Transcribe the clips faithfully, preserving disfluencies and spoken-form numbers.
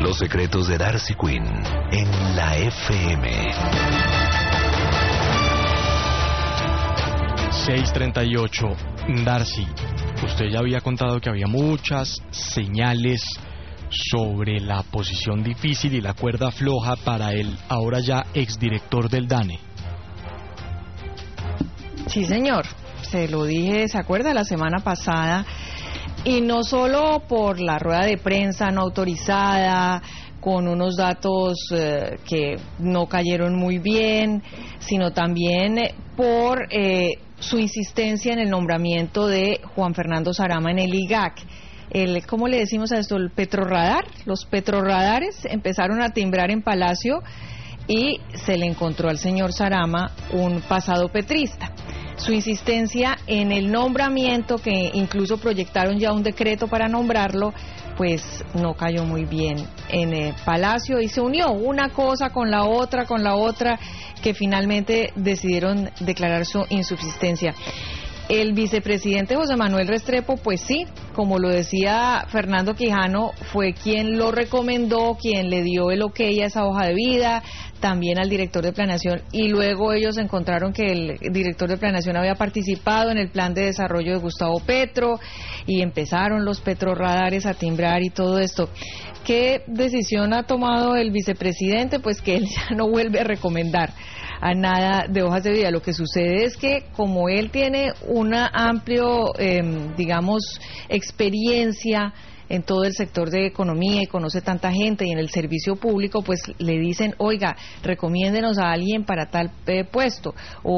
Los secretos de Darcy Quinn en la F M. seis treinta y ocho. Darcy, usted ya había contado que había muchas señales sobre la posición difícil y la cuerda floja para el ahora ya exdirector del DANE. Sí, señor. Se lo dije, ¿se acuerda? La semana pasada. Y no solo por la rueda de prensa no autorizada, con unos datos eh, que no cayeron muy bien, sino también eh, por eh, su insistencia en el nombramiento de Juan Fernando Sarama en el I G A C. El, ¿cómo le decimos a esto? El petrorradar. Los petrorradares empezaron a timbrar en Palacio y se le encontró al señor Sarama un pasado petrista. Su insistencia en el nombramiento, que incluso proyectaron ya un decreto para nombrarlo, pues no cayó muy bien en el Palacio y se unió una cosa con la otra, con la otra, que finalmente decidieron declarar su insubsistencia. El vicepresidente José Manuel Restrepo, pues sí, como lo decía Fernando Quijano, fue quien lo recomendó, quien le dio el ok a esa hoja de vida, también al director de planeación, y luego ellos encontraron que el director de planeación había participado en el plan de desarrollo de Gustavo Petro, y empezaron los petrorradares a timbrar y todo esto. ¿Qué decisión ha tomado el vicepresidente? Pues que él ya no vuelve a recomendar a nada de hojas de vida. Lo que sucede es que como él tiene una amplio, eh, digamos, experiencia en todo el sector de economía y conoce tanta gente y en el servicio público, pues le dicen, oiga, recomiéndenos a alguien para tal eh, puesto,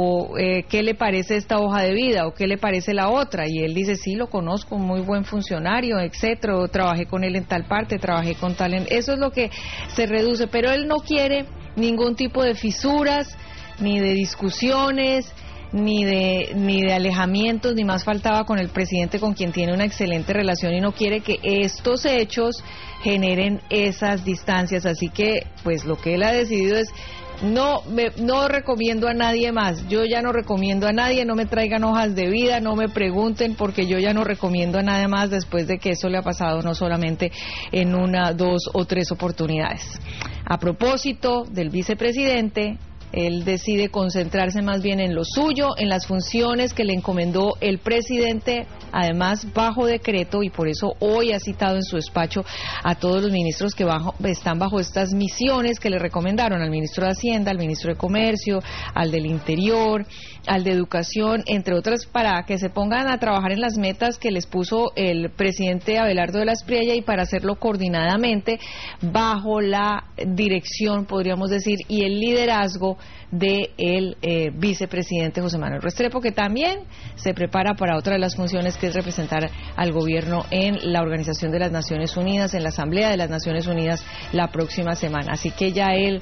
o eh, ¿qué le parece esta hoja de vida? O ¿qué le parece la otra? Y él dice, sí, lo conozco, muy buen funcionario, etcétera, o trabajé con él en tal parte, trabajé con tal en... Eso es lo que se reduce, pero él no quiere ningún tipo de fisuras, ni de discusiones, ni de ni de alejamientos, ni más faltaba con el presidente, con quien tiene una excelente relación, y no quiere que estos hechos generen esas distancias. Así que pues lo que él ha decidido es no me, no recomiendo a nadie más, yo ya no recomiendo a nadie, no me traigan hojas de vida, no me pregunten, porque yo ya no recomiendo a nadie más, después de que eso le ha pasado no solamente en una, dos o tres oportunidades. A propósito del vicepresidente, él decide concentrarse más bien en lo suyo, en las funciones que le encomendó el presidente, además bajo decreto, y por eso hoy ha citado en su despacho a todos los ministros que bajo, están bajo estas misiones que le recomendaron, al ministro de Hacienda, al ministro de Comercio, al del Interior, al de Educación, entre otras, para que se pongan a trabajar en las metas que les puso el presidente Abelardo de la Espriella, y para hacerlo coordinadamente bajo la dirección, podríamos decir, y el liderazgo de el eh, vicepresidente José Manuel Restrepo, que también se prepara para otra de las funciones, que es representar al gobierno en la Organización de las Naciones Unidas, en la Asamblea de las Naciones Unidas la próxima semana. Así que ya él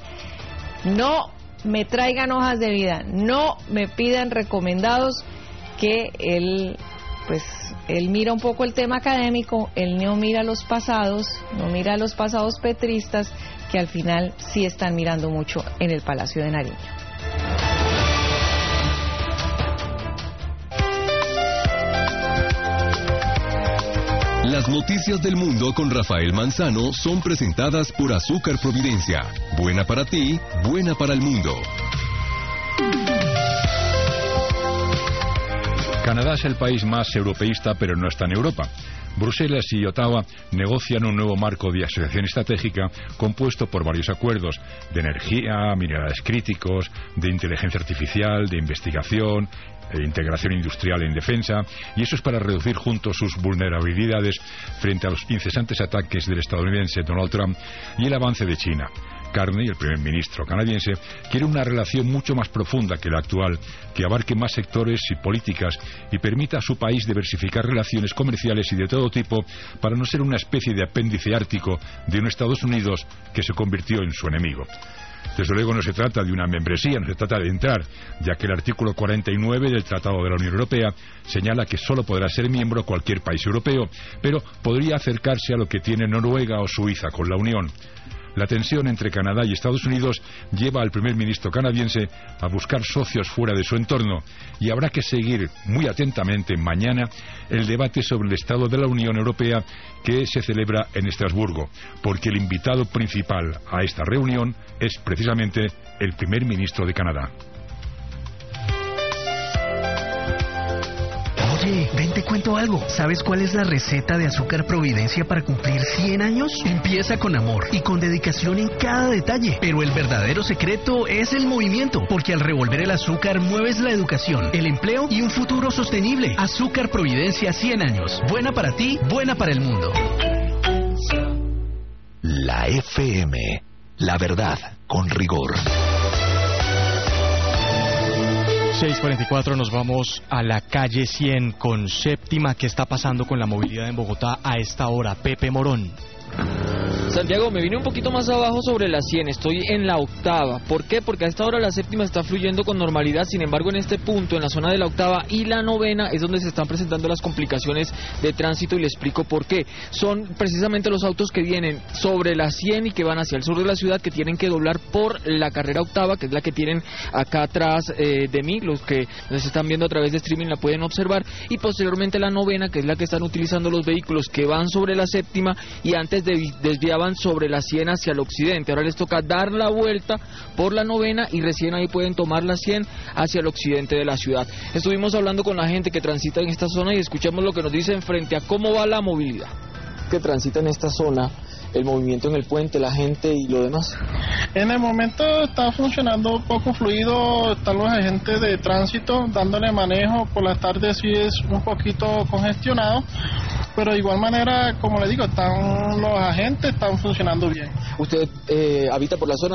no me traigan hojas de vida, no me pidan recomendados, que él pues él mira un poco el tema académico, él no mira los pasados, no mira los pasados petristas, que al final sí están mirando mucho en el Palacio de Nariño. Las noticias del mundo con Rafael Manzano son presentadas por Azúcar Providencia. Buena para ti, buena para el mundo. Canadá es el país más europeísta, pero no está en Europa. Bruselas y Ottawa negocian un nuevo marco de asociación estratégica compuesto por varios acuerdos de energía, minerales críticos, de inteligencia artificial, de investigación, de integración industrial en defensa, y eso es para reducir juntos sus vulnerabilidades frente a los incesantes ataques del estadounidense Donald Trump y el avance de China. Carney, el primer ministro canadiense, quiere una relación mucho más profunda que la actual, que abarque más sectores y políticas y permita a su país diversificar relaciones comerciales y de todo tipo, para no ser una especie de apéndice ártico de un Estados Unidos que se convirtió en su enemigo. Desde luego no se trata de una membresía, no se trata de entrar, ya que el artículo cuarenta y nueve del Tratado de la Unión Europea señala que solo podrá ser miembro cualquier país europeo, pero podría acercarse a lo que tiene Noruega o Suiza con la Unión. La tensión entre Canadá y Estados Unidos lleva al primer ministro canadiense a buscar socios fuera de su entorno y habrá que seguir muy atentamente mañana el debate sobre el estado de la Unión Europea que se celebra en Estrasburgo, porque el invitado principal a esta reunión es precisamente el primer ministro de Canadá. Oye, ven te cuento algo. ¿Sabes cuál es la receta de Azúcar Providencia para cumplir cien años? Empieza con amor y con dedicación en cada detalle. Pero el verdadero secreto es el movimiento, porque al revolver el azúcar mueves la educación, el empleo y un futuro sostenible. Azúcar Providencia cien años. Buena para ti, buena para el mundo. La F M. La verdad con rigor. seis cuarenta y cuatro, nos vamos a la calle cien con Séptima. ¿Qué está pasando con la movilidad en Bogotá a esta hora? Pepe Morón. Santiago, me vine un poquito más abajo sobre la cien, estoy en la octava. ¿Por qué? Porque a esta hora la séptima está fluyendo con normalidad, sin embargo en este punto, en la zona de la octava y la novena, es donde se están presentando las complicaciones de tránsito y le explico por qué. Son precisamente los autos que vienen sobre la cien y que van hacia el sur de la ciudad, que tienen que doblar por la carrera octava, que es la que tienen acá atrás eh, de mí, los que nos están viendo a través de streaming la pueden observar, y posteriormente la novena, que es la que están utilizando los vehículos que van sobre la séptima y antes de, desviaban sobre la cien hacia el occidente. Ahora les toca dar la vuelta por la novena y recién ahí pueden tomar la cien hacia el occidente de la ciudad. Estuvimos hablando con la gente que transita en esta zona y escuchamos lo que nos dicen frente a cómo va la movilidad que transita en esta zona, el movimiento en el puente, la gente y lo demás. En el momento está funcionando un poco fluido, están los agentes de tránsito dándole manejo. Por la tarde sí es un poquito congestionado, pero de igual manera, como le digo, están los agentes están funcionando bien. ¿Usted eh, habita por la zona?